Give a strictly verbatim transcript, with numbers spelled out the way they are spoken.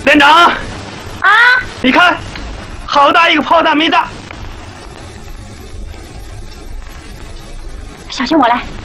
连长， 啊， 你看，好大一个炮弹没炸！ 小心我来。